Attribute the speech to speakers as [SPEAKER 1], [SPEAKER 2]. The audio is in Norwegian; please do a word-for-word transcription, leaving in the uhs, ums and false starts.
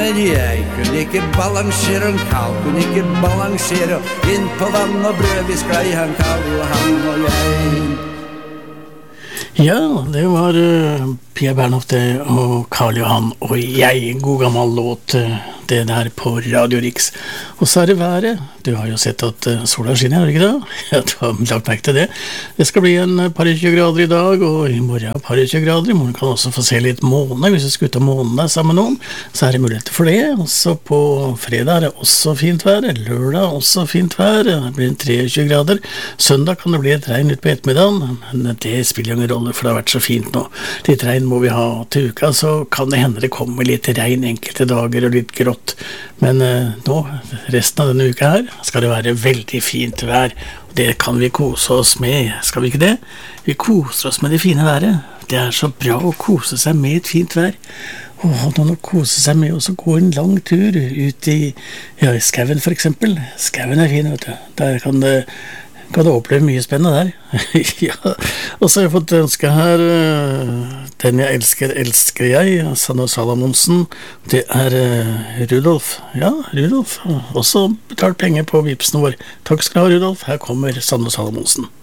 [SPEAKER 1] jeg kunne ikke balansere en Karl kunne ikke balansere inn på vann og brød vi sklei han Karl Johan og jeg.
[SPEAKER 2] Ja, det var uh, Pia Bernhoft og Karl Johan og jeg, en god gammel låt, uh, det der på Radio Riks. Og så er det været. Du har jo sett at uh, sola skinner, har du ikke det? Ja, du har lagt merke til det. Det skal bli en par og tjue grader i dag, og i morgen par og tjue grader. I morgen kan også få se litt måne. Hvis du skal ut av månen der sammen med noen, så er det mulighet for det. Også på fredag er det også fint vær. Lørdag også fint vær. Det blir tjuetre grader. Søndag kan det bli et regn ut på ettermiddagen, men det spiller ingen rolle, for det har vært så fint nå. Litt regn må vi ha til uka, så kan det hende det kommer litt regn enkelte dager og litt grått. Men eh, nå, resten av denne uka her, skal det være veldig fint vær. Det kan vi kose oss med, skal vi ikke det? Vi koser oss med det fine været. Det er så bra å kose seg med et fint vær. Åh, noen å kose seg med, og så gå en lang tur ut i, ja, i skauen for eksempel. Skauen er fin, vet du. Der kan det... kan du oppleve mye spennende der. Ja, og så har jeg fått ønske her uh, Den jeg elsker, elsker jeg Sanne Salomonsen. Det er uh, Rudolf. Ja, Rudolf. Også betalt penger på Vipsen vår. Takk skal du ha, Rudolf. Her kommer Sanne Salomonsen.